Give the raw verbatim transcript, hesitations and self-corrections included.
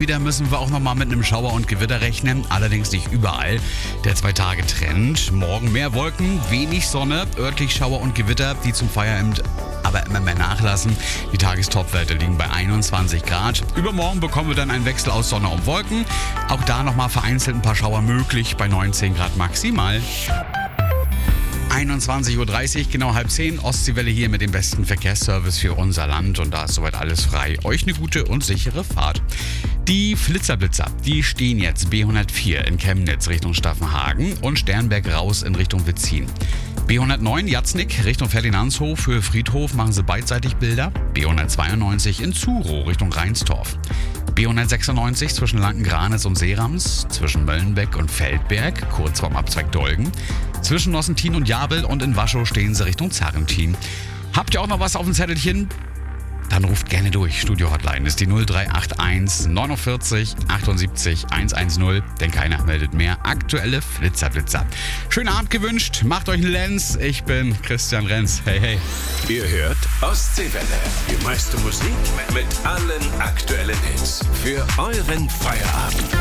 wieder müssen wir auch nochmal mit einem Schauer und Gewitter rechnen. Allerdings nicht überall. Der Zwei-Tage-Trend. Morgen mehr Wolken, wenig Sonne, örtlich Schauer und Gewitter, die zum Feierabend aber immer mehr nachlassen. Die Tagestopwerte liegen bei einundzwanzig Grad. Übermorgen bekommen wir dann einen Wechsel aus Sonne und Wolken. Auch da nochmal vereinzelt ein paar Schauer möglich, bei neunzehn Grad maximal. einundzwanzig Uhr dreißig, genau halb zehn. Ostseewelle hier mit dem besten Verkehrsservice für unser Land. Und da ist soweit alles frei. Euch eine gute und sichere Fahrt. Die Flitzer-Blitzer, die stehen jetzt B hundertvier in Chemnitz Richtung Staffenhagen und Sternberg raus in Richtung Witzin. B hundertneun Jatznick Richtung Ferdinandshof für Friedhof machen sie beidseitig Bilder. B hundertzweiundneunzig in Zuro Richtung Reinstorf. B hundertsechsundneunzig zwischen Lanken-Granitz und Seerams, zwischen Möllenbeck und Feldberg, kurz vorm Abzweig Dolgen. Zwischen Nossentin und Jabel und in Waschow stehen sie Richtung Zarrentin. Habt ihr auch noch was auf dem Zettelchen? Dann ruft gerne durch. Studio-Hotline ist die null drei acht eins neunundvierzig achtundsiebzig hundertzehn, denn keiner meldet mehr. Aktuelle Flitzer-Blitzer. Schönen Abend gewünscht, macht euch einen Lenz. Ich bin Christian Renz. Hey, hey. Ihr hört Ostseewelle. Die meiste Musik mit allen aktuellen Hits. Für euren Feierabend.